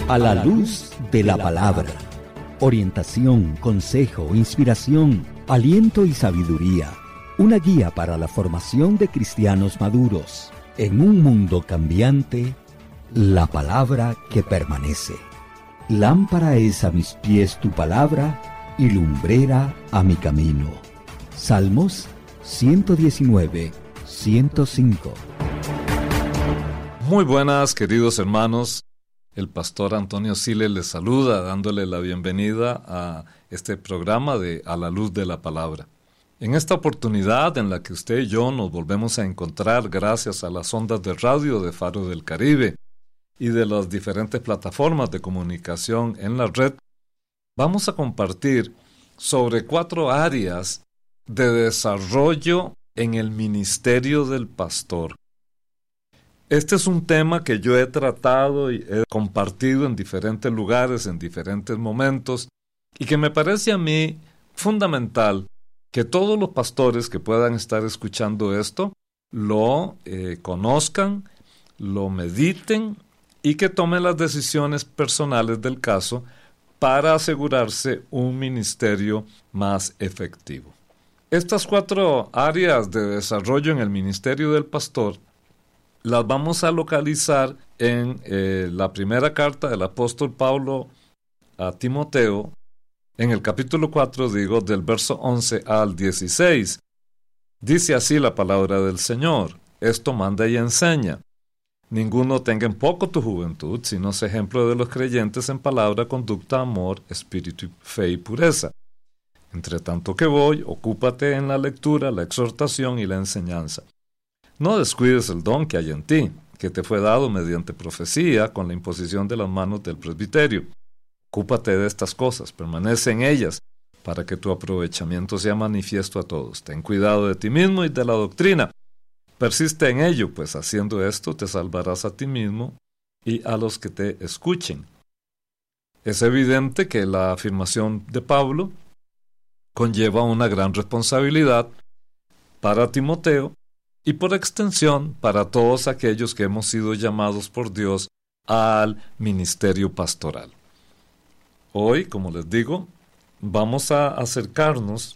A la luz de la palabra. Orientación, consejo, inspiración, aliento y sabiduría. Una guía para la formación de cristianos maduros. En un mundo cambiante, la palabra que permanece. Lámpara es a mis pies tu palabra y lumbrera a mi camino. Salmos 119, 105. Muy buenas, queridos hermanos. El pastor Antonio Siles les saluda, dándole la bienvenida a este programa de A la Luz de la Palabra. En esta oportunidad en la que usted y yo nos volvemos a encontrar gracias a las ondas de radio de Faro del Caribe y de las diferentes plataformas de comunicación en la red, vamos a compartir sobre 4 áreas de desarrollo en el ministerio del pastor. Este es un tema que yo he tratado y he compartido en diferentes lugares, en diferentes momentos, y que me parece a mí fundamental que todos los pastores que puedan estar escuchando esto lo conozcan, lo mediten y que tomen las decisiones personales del caso para asegurarse un ministerio más efectivo. Estas 4 áreas de desarrollo en el ministerio del pastor las vamos a localizar en la primera carta del apóstol Pablo a Timoteo, en el capítulo 4, del verso 11 al 16. Dice así la palabra del Señor: esto manda y enseña. Ninguno tenga en poco tu juventud, sino sea ejemplo de los creyentes en palabra, conducta, amor, espíritu, fe y pureza. Entre tanto que voy, ocúpate en la lectura, la exhortación y la enseñanza. No descuides el don que hay en ti, que te fue dado mediante profecía con la imposición de las manos del presbiterio. Ocúpate de estas cosas, permanece en ellas, para que tu aprovechamiento sea manifiesto a todos. Ten cuidado de ti mismo y de la doctrina. Persiste en ello, pues haciendo esto te salvarás a ti mismo y a los que te escuchen. Es evidente que la afirmación de Pablo conlleva una gran responsabilidad para Timoteo y por extensión para todos aquellos que hemos sido llamados por Dios al ministerio pastoral. Hoy, como les digo, vamos a acercarnos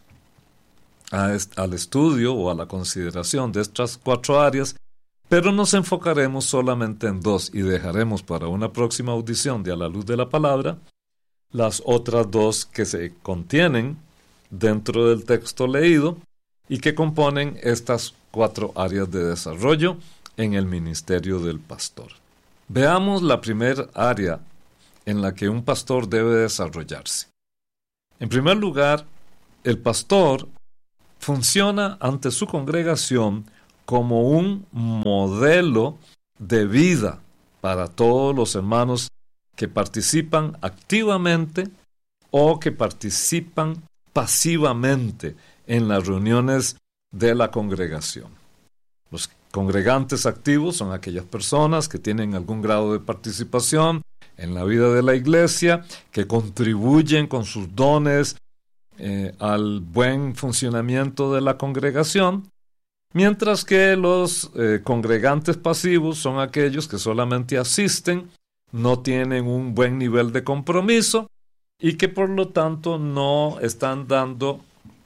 al estudio o a la consideración de estas 4 áreas, pero nos enfocaremos solamente en 2 y dejaremos para una próxima audición de A la Luz de la Palabra las otras 2 que se contienen dentro del texto leído y que componen estas 4 áreas de desarrollo en el ministerio del pastor. Veamos la primera área en la que un pastor debe desarrollarse. En primer lugar, el pastor funciona ante su congregación como un modelo de vida para todos los hermanos que participan activamente o que participan pasivamente en las reuniones de la congregación. Los congregantes activos son aquellas personas que tienen algún grado de participación en la vida de la iglesia, que contribuyen con sus dones al buen funcionamiento de la congregación, mientras que los congregantes pasivos son aquellos que solamente asisten, no tienen un buen nivel de compromiso y que por lo tanto no están dando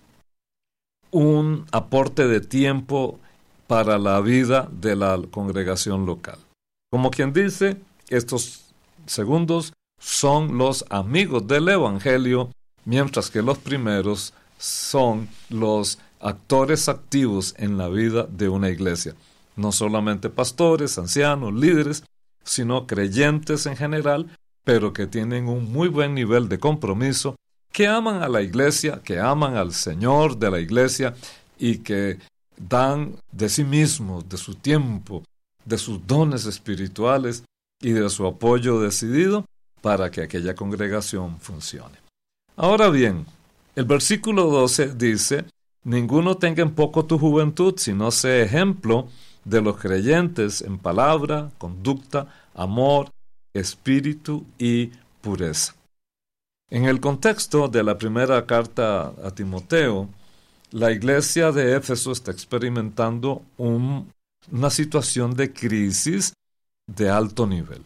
un aporte de tiempo para la vida de la congregación local. Como quien dice, estos segundos son los amigos del evangelio, mientras que los primeros son los actores activos en la vida de una iglesia. No solamente pastores, ancianos, líderes, sino creyentes en general, pero que tienen un muy buen nivel de compromiso, que aman a la iglesia, que aman al Señor de la iglesia y que dan de sí mismos, de su tiempo, de sus dones espirituales y de su apoyo decidido para que aquella congregación funcione. Ahora bien, el versículo 12 dice: ninguno tenga en poco tu juventud, sino sea ejemplo de los creyentes en palabra, conducta, amor, espíritu y pureza. En el contexto de la primera carta a Timoteo, la iglesia de Éfeso está experimentando una situación de crisis de alto nivel.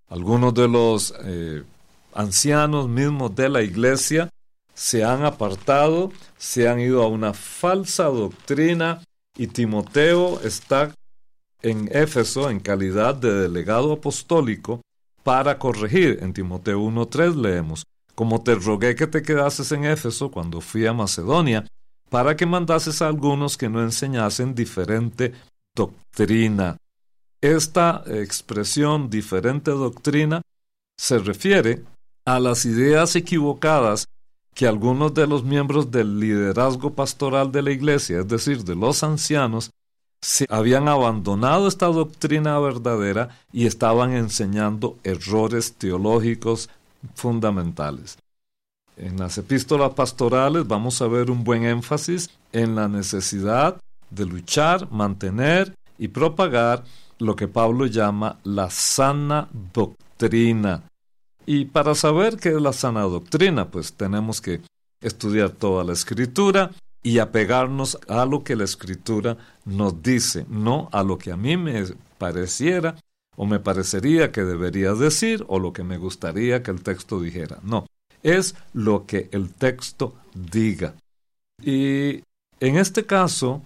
Algunos de los ancianos mismos de la iglesia se han apartado, se han ido a una falsa doctrina, y Timoteo está en Éfeso en calidad de delegado apostólico para corregir. En Timoteo 1:3 leemos: como te rogué que te quedases en Éfeso cuando fui a Macedonia, para que mandases a algunos que no enseñasen diferente doctrina. Esta expresión diferente doctrina se refiere a las ideas equivocadas que algunos de los miembros del liderazgo pastoral de la iglesia, es decir, de los ancianos, se habían abandonado esta doctrina verdadera y estaban enseñando errores teológicos fundamentales. En las epístolas pastorales vamos a ver un buen énfasis en la necesidad de luchar, mantener y propagar lo que Pablo llama la sana doctrina. Y para saber qué es la sana doctrina, pues tenemos que estudiar toda la Escritura y apegarnos a lo que la Escritura nos dice, no a lo que a mí me pareciera o me parecería que debería decir o lo que me gustaría que el texto dijera. No, es lo que el texto diga. Y en este caso,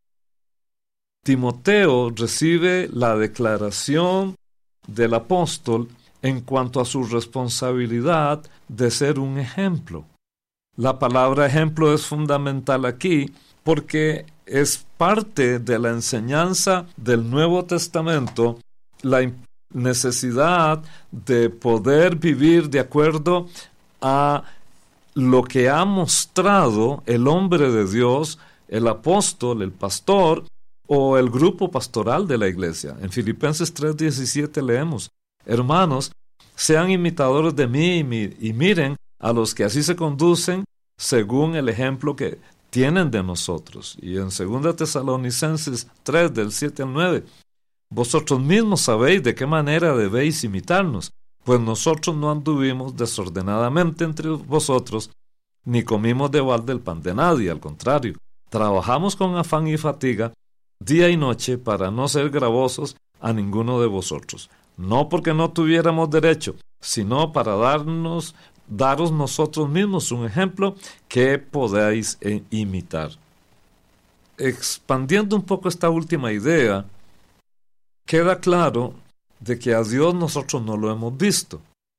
Timoteo recibe la declaración del apóstol en cuanto a su responsabilidad de ser un ejemplo. La palabra ejemplo es fundamental aquí porque es parte de la enseñanza del Nuevo Testamento, la necesidad de poder vivir de acuerdo a lo que ha mostrado el hombre de Dios, el apóstol, el pastor o el grupo pastoral de la iglesia. En Filipenses 3:17 leemos: hermanos, sean imitadores de mí y miren a los que así se conducen según el ejemplo que tienen de nosotros. Y en 2 Tesalonicenses 3, del 7 al 9, vosotros mismos sabéis de qué manera debéis imitarnos, pues nosotros no anduvimos desordenadamente entre vosotros, ni comimos de balde el pan de nadie, al contrario, trabajamos con afán y fatiga, día y noche, para no ser gravosos a ninguno de vosotros, no porque no tuviéramos derecho, sino para daros nosotros mismos un ejemplo que podáis imitar. Expandiendo un poco esta última idea, queda claro de que a Dios nosotros no lo hemos visto.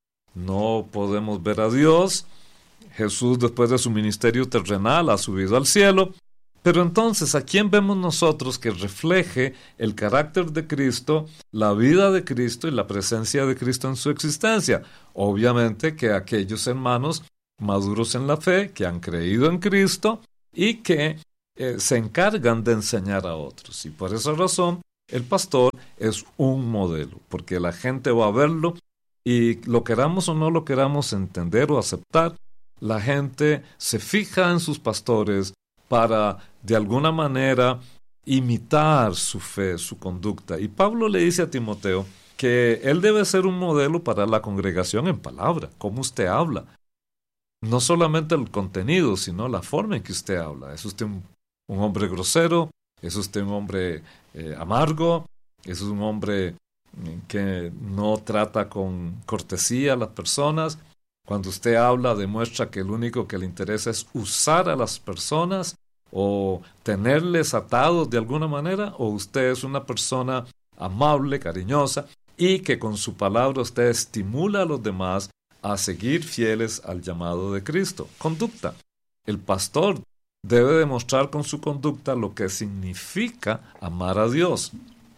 No podemos ver a Dios. Jesús, después de su ministerio terrenal, ha subido al cielo. Pero entonces, ¿a quién vemos nosotros que refleje el carácter de Cristo, la vida de Cristo y la presencia de Cristo en su existencia? Obviamente que aquellos hermanos maduros en la fe, que han creído en Cristo y que se encargan de enseñar a otros. Y por esa razón, el pastor es un modelo, porque la gente va a verlo y lo queramos o no lo queramos entender o aceptar, la gente se fija en sus pastores para, de alguna manera, imitar su fe, su conducta. Y Pablo le dice a Timoteo que él debe ser un modelo para la congregación en palabra, cómo usted habla. No solamente el contenido, sino la forma en que usted habla. ¿Es usted un hombre grosero? ¿Es usted un hombre amargo? ¿Es un hombre que no trata con cortesía a las personas? Cuando usted habla, demuestra que lo único que le interesa es usar a las personas o tenerles atados de alguna manera, o usted es una persona amable, cariñosa, y que con su palabra usted estimula a los demás a seguir fieles al llamado de Cristo. Conducta. El pastor debe demostrar con su conducta lo que significa amar a Dios.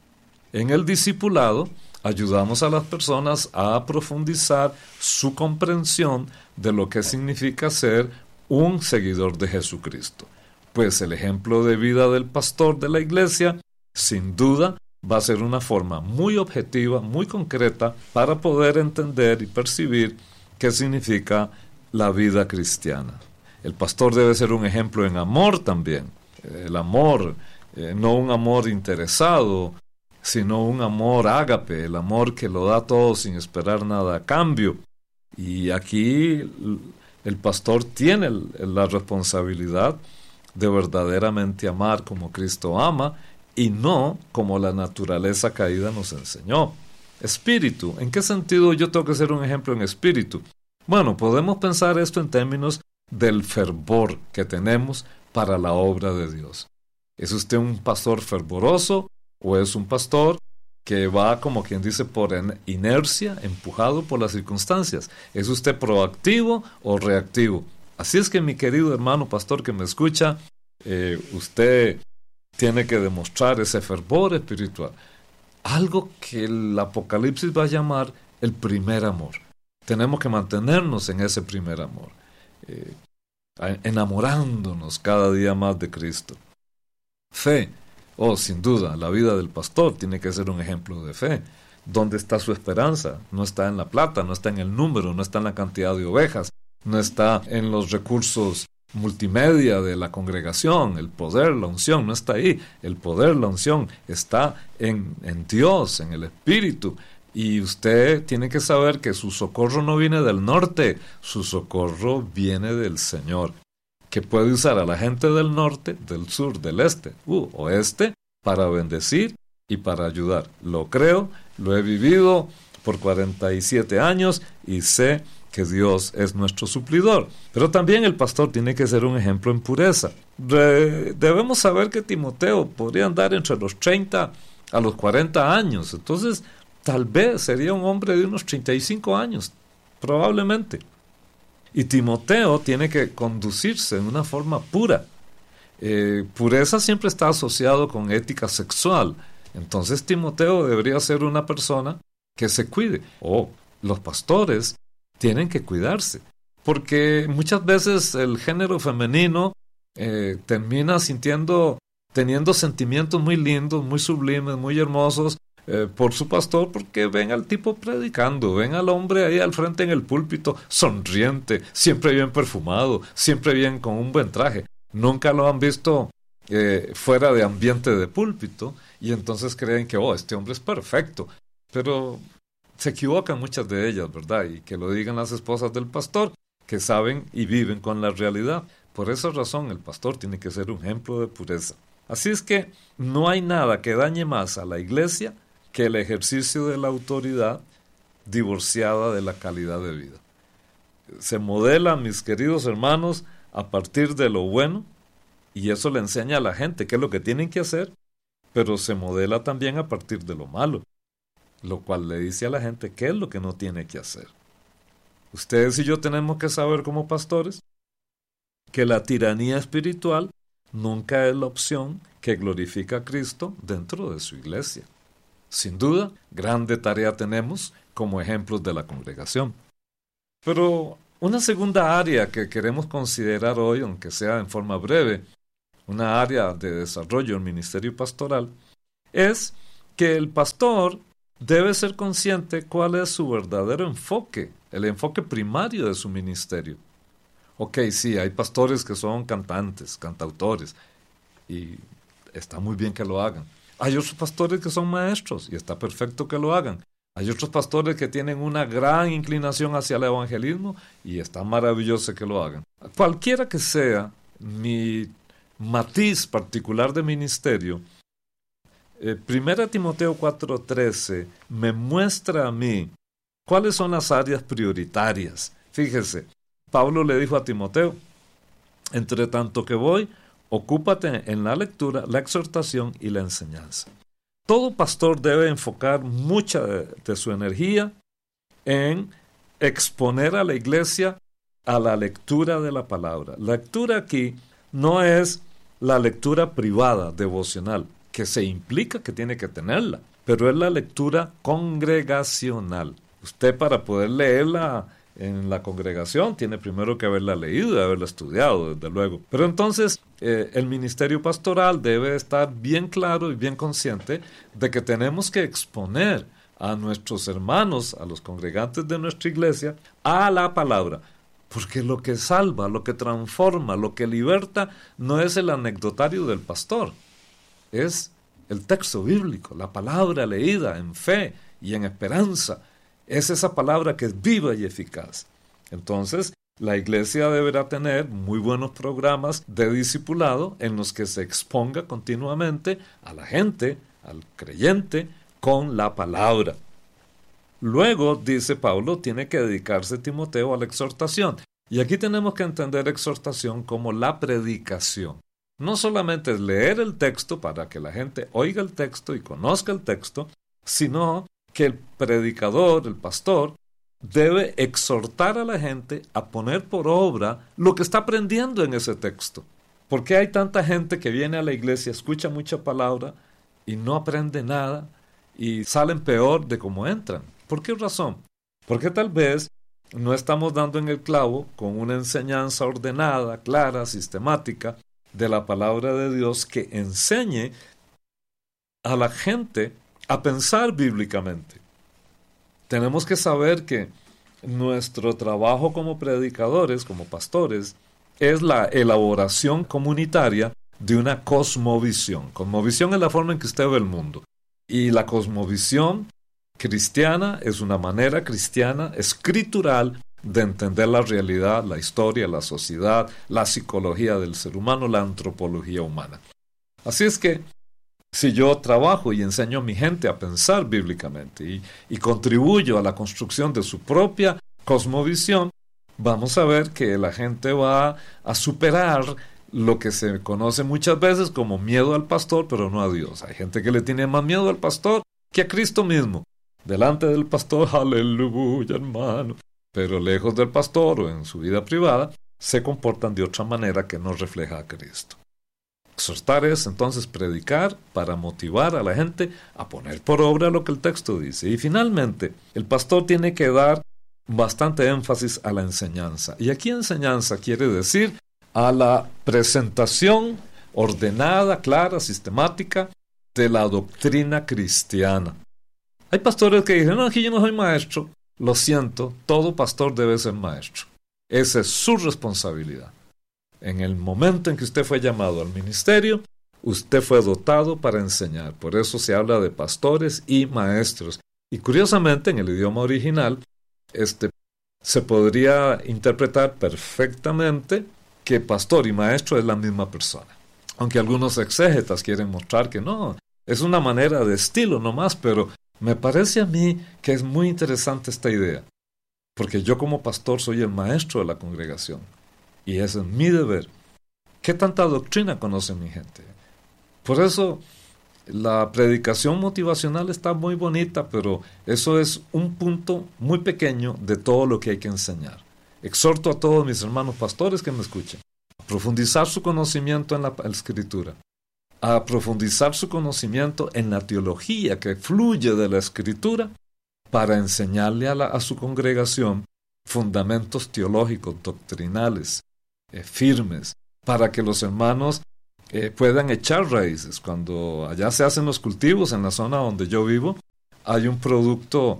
En el discipulado, ayudamos a las personas a profundizar su comprensión de lo que significa ser un seguidor de Jesucristo. Pues el ejemplo de vida del pastor de la iglesia, sin duda, va a ser una forma muy objetiva, muy concreta, para poder entender y percibir qué significa la vida cristiana. El pastor debe ser un ejemplo en amor también. El amor, no un amor interesado, sino un amor ágape, el amor que lo da todo sin esperar nada a cambio. Y aquí el pastor tiene la responsabilidad de verdaderamente amar como Cristo ama y no como la naturaleza caída nos enseñó. Espíritu. ¿En qué sentido yo tengo que ser un ejemplo en espíritu? Bueno, podemos pensar esto en términos del fervor que tenemos para la obra de Dios. ¿Es usted un pastor fervoroso o es un pastor que va, como quien dice, por inercia, empujado por las circunstancias? ¿Es usted proactivo o reactivo? Así es que, mi querido hermano pastor que me escucha, usted tiene que demostrar ese fervor espiritual. Algo que el Apocalipsis va a llamar el primer amor. Tenemos que mantenernos en ese primer amor, enamorándonos cada día más de Cristo. Fe. Sin duda, la vida del pastor tiene que ser un ejemplo de fe. ¿Dónde está su esperanza? No está en la plata, no está en el número, no está en la cantidad de ovejas, no está en los recursos multimedia de la congregación, el poder, la unción, no está ahí. El poder, la unción está en Dios, en el Espíritu. Y usted tiene que saber que su socorro no viene del norte, su socorro viene del Señor, que puede usar a la gente del norte, del sur, del este, oeste, para bendecir y para ayudar. Lo creo, lo he vivido por 47 años y sé que Dios es nuestro suplidor. Pero también el pastor tiene que ser un ejemplo en pureza. Debemos saber que Timoteo podría andar entre los 30 a los 40 años. Entonces, tal vez sería un hombre de unos 35 años, probablemente. Y Timoteo tiene que conducirse de una forma pura. Pureza siempre está asociado con ética sexual. Entonces Timoteo debería ser una persona que se cuide. Los pastores tienen que cuidarse, porque muchas veces el género femenino termina teniendo sentimientos muy lindos, muy sublimes, muy hermosos, por su pastor, porque ven al tipo predicando, ven al hombre ahí al frente en el púlpito, sonriente, siempre bien perfumado, siempre bien con un buen traje. Nunca lo han visto fuera de ambiente de púlpito, y entonces creen que, este hombre es perfecto. Pero se equivocan muchas de ellas, ¿verdad? Y que lo digan las esposas del pastor, que saben y viven con la realidad. Por esa razón, el pastor tiene que ser un ejemplo de pureza. Así es que no hay nada que dañe más a la iglesia que el ejercicio de la autoridad divorciada de la calidad de vida. Se modela, mis queridos hermanos, a partir de lo bueno, y eso le enseña a la gente qué es lo que tienen que hacer, pero se modela también a partir de lo malo, lo cual le dice a la gente qué es lo que no tiene que hacer. Ustedes y yo tenemos que saber como pastores que la tiranía espiritual nunca es la opción que glorifica a Cristo dentro de su iglesia. Sin duda, grande tarea tenemos como ejemplos de la congregación. Pero una segunda área que queremos considerar hoy, aunque sea en forma breve, una área de desarrollo del ministerio pastoral, es que el pastor debe ser consciente cuál es su verdadero enfoque, el enfoque primario de su ministerio. Sí, hay pastores que son cantantes, cantautores, y está muy bien que lo hagan. Hay otros pastores que son maestros y está perfecto que lo hagan. Hay otros pastores que tienen una gran inclinación hacia el evangelismo y está maravilloso que lo hagan. Cualquiera que sea mi matiz particular de ministerio, 1 Timoteo 4:13 me muestra a mí cuáles son las áreas prioritarias. Fíjese, Pablo le dijo a Timoteo, entre tanto que voy, ocúpate en la lectura, la exhortación y la enseñanza. Todo pastor debe enfocar mucha de su energía en exponer a la iglesia a la lectura de la palabra. La lectura aquí no es la lectura privada, devocional, que se implica que tiene que tenerla, pero es la lectura congregacional. Usted, para poder leerla en la congregación, tiene primero que haberla leído y haberla estudiado, desde luego. Pero entonces, el ministerio pastoral debe estar bien claro y bien consciente de que tenemos que exponer a nuestros hermanos, a los congregantes de nuestra iglesia, a la palabra. Porque lo que salva, lo que transforma, lo que liberta, no es el anecdotario del pastor. Es el texto bíblico, la palabra leída en fe y en esperanza. Es esa palabra que es viva y eficaz. Entonces, la iglesia deberá tener muy buenos programas de discipulado en los que se exponga continuamente a la gente, al creyente, con la palabra. Luego, dice Pablo, tiene que dedicarse Timoteo a la exhortación. Y aquí tenemos que entender exhortación como la predicación. No solamente es leer el texto para que la gente oiga el texto y conozca el texto, sino que el predicador, el pastor, debe exhortar a la gente a poner por obra lo que está aprendiendo en ese texto. ¿Por qué hay tanta gente que viene a la iglesia, escucha mucha palabra y no aprende nada y salen peor de cómo entran? ¿Por qué razón? Porque tal vez no estamos dando en el clavo con una enseñanza ordenada, clara, sistemática de la palabra de Dios que enseñe a la gente a pensar bíblicamente. Tenemos que saber que nuestro trabajo como predicadores, como pastores, es la elaboración comunitaria de una cosmovisión. Cosmovisión es la forma en que usted ve el mundo. Y la cosmovisión cristiana es una manera cristiana escritural de entender la realidad, la historia, la sociedad, la psicología del ser humano, la antropología humana. Así es que si yo trabajo y enseño a mi gente a pensar bíblicamente y contribuyo a la construcción de su propia cosmovisión, vamos a ver que la gente va a superar lo que se conoce muchas veces como miedo al pastor, pero no a Dios. Hay gente que le tiene más miedo al pastor que a Cristo mismo. Delante del pastor, aleluya, hermano. Pero lejos del pastor o en su vida privada, se comportan de otra manera que no refleja a Cristo. Exhortar es entonces predicar para motivar a la gente a poner por obra lo que el texto dice. Y finalmente, el pastor tiene que dar bastante énfasis a la enseñanza. Y aquí enseñanza quiere decir a la presentación ordenada, clara, sistemática de la doctrina cristiana. Hay pastores que dicen, no, aquí yo no soy maestro. Lo siento, todo pastor debe ser maestro. Esa es su responsabilidad. En el momento en que usted fue llamado al ministerio, usted fue dotado para enseñar. Por eso se habla de pastores y maestros. Y curiosamente, en el idioma original, se podría interpretar perfectamente que pastor y maestro es la misma persona. Aunque algunos exégetas quieren mostrar que no, es una manera de estilo nomás, pero me parece a mí que es muy interesante esta idea, porque yo como pastor soy el maestro de la congregación, y ese es mi deber. ¿Qué tanta doctrina conoce mi gente? Por eso la predicación motivacional está muy bonita, pero eso es un punto muy pequeño de todo lo que hay que enseñar. Exhorto a todos mis hermanos pastores que me escuchen a profundizar su conocimiento en la Escritura, a profundizar su conocimiento en la teología que fluye de la Escritura para enseñarle a su congregación fundamentos teológicos, doctrinales, firmes, para que los hermanos puedan echar raíces. Cuando allá se hacen los cultivos en la zona donde yo vivo, hay un producto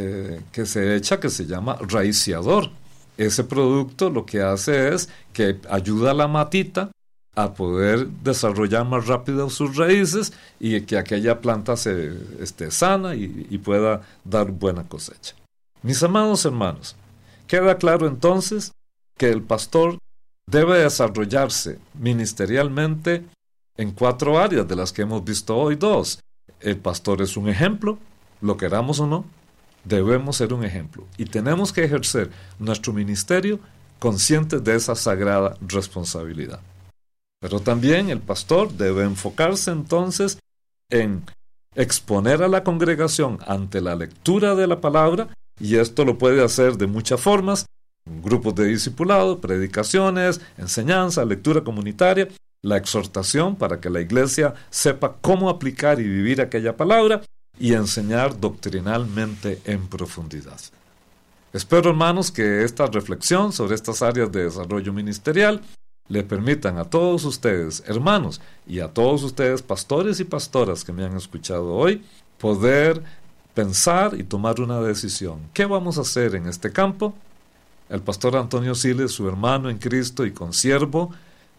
que se echa que se llama raiciador. Ese producto lo que hace es que ayuda a la matita a poder desarrollar más rápido sus raíces y que aquella planta esté sana y pueda dar buena cosecha. Mis amados hermanos, queda claro entonces que el pastor debe desarrollarse ministerialmente en 4 áreas, de las que hemos visto hoy 2. El pastor es un ejemplo, lo queramos o no, debemos ser un ejemplo. Y tenemos que ejercer nuestro ministerio conscientes de esa sagrada responsabilidad. Pero también el pastor debe enfocarse entonces en exponer a la congregación ante la lectura de la palabra, y esto lo puede hacer de muchas formas: grupos de discipulado, predicaciones, enseñanza, lectura comunitaria, la exhortación para que la iglesia sepa cómo aplicar y vivir aquella palabra, y enseñar doctrinalmente en profundidad. Espero, hermanos, que esta reflexión sobre estas áreas de desarrollo ministerial le permitan a todos ustedes, hermanos, y a todos ustedes, pastores y pastoras que me han escuchado hoy, poder pensar y tomar una decisión. ¿Qué vamos a hacer en este campo? El pastor Antonio Siles, su hermano en Cristo y consiervo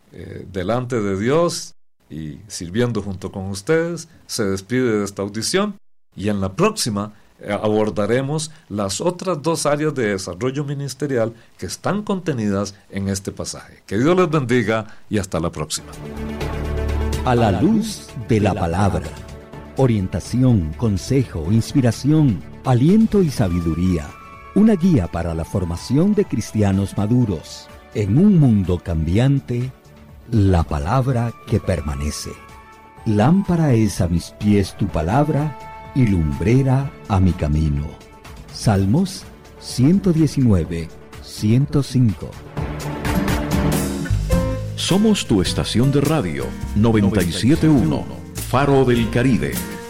delante de Dios y sirviendo junto con ustedes, se despide de esta audición, y en la próxima abordaremos las otras 2 áreas de desarrollo ministerial que están contenidas en este pasaje. Que Dios les bendiga y hasta la próxima. A la luz de la palabra. Orientación, consejo, inspiración, aliento y sabiduría. Una guía para la formación de cristianos maduros. En un mundo cambiante, la palabra que permanece. Lámpara es a mis pies tu palabra y lumbrera a mi camino. Salmos 119, 105. Somos tu estación de radio 97.1, Faro del Caribe.